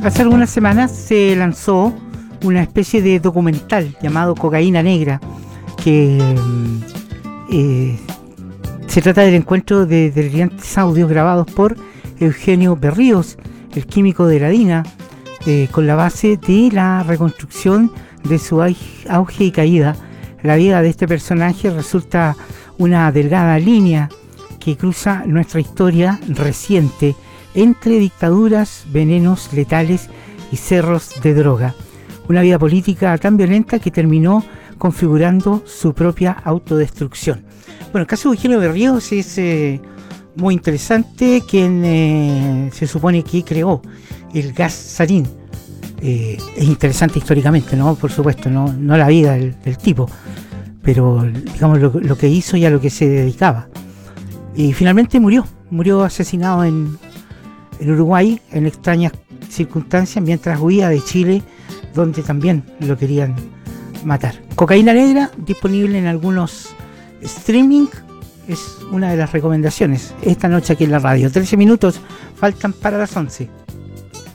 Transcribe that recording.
Hace algunas semanas se lanzó una especie de documental llamado Cocaína Negra, que se trata del encuentro de brillantes audios grabados por Eugenio Berríos, el químico de la DINA, con la base de la reconstrucción de su auge y caída. La vida de este personaje resulta una delgada línea que cruza nuestra historia reciente entre dictaduras, venenos letales y cerros de droga. Una vida política tan violenta que terminó configurando su propia autodestrucción. Bueno, el caso de Eugenio Berríos es muy interesante, quien se supone que creó el gas sarín. Es interesante históricamente, ¿no? Por supuesto, no la vida del tipo, pero digamos lo que hizo y a lo que se dedicaba. Y finalmente murió asesinado en Uruguay en extrañas circunstancias mientras huía de Chile, donde también lo querían matar. Cocaína Negra, disponible en algunos streaming, es una de las recomendaciones esta noche aquí en la radio. 13 minutos faltan para las 11.